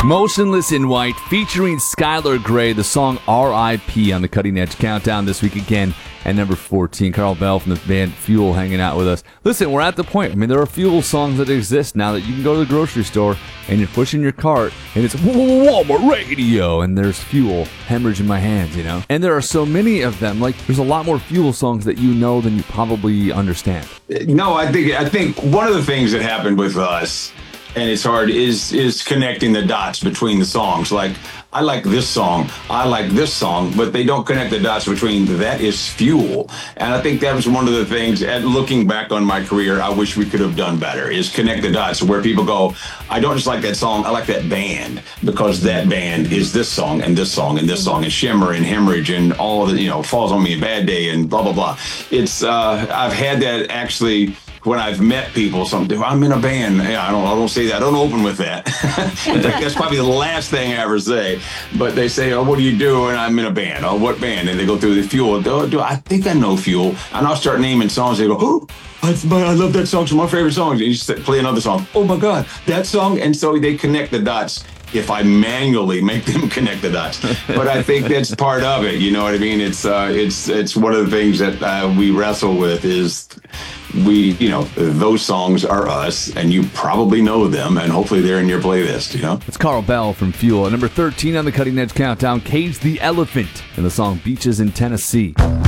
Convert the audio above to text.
Motionless in White featuring Skylar Grey, the song R.I.P. on the Cutting Edge Countdown this week again at number 14. Carl Bell from the band Fuel hanging out with us. Listen, we're at the point. I mean, there are Fuel songs that exist now that you can go to the grocery store and you're pushing your cart and it's Walmart radio and there's Fuel, Hemorrhage in My Hands, you know? And there are so many of them. Like, there's a lot more Fuel songs that you know than you probably understand. No, I think one of the things that happened with us, and it's hard, is connecting the dots between the songs. Like, I like this song, I like this song, but they don't connect the dots between that is Fuel. And I think that was one of the things, at looking back on my career, I wish we could have done better, is connect the dots where people go, I don't just like that song, I like that band, because that band is this song and this song and this song and Shimmer and Hemorrhage and all of the, Falls on Me, Bad Day and blah, blah, blah. It's, I've had that actually when I've met people, I'm in a band. Yeah, I don't say that. I don't open with that. In fact, that's probably the last thing I ever say. But they say, oh, what do you do? And I'm in a band. Oh, what band? And they go through the Fuel. I think I know Fuel. And I'll start naming songs. They go, oh, I love that song. It's one of my favorite songs. And you just play another song. Oh my God, that song. And so they connect the dots if I manually make them connect the dots. But I think that's part of it. You know what I mean? It's one of the things that we wrestle with is those songs are us, and you probably know them, and hopefully they're in your playlist, It's Carl Bell from Fuel. At number 13 on the Cutting Edge Countdown, Cage the Elephant, and the song Beaches in Tennessee.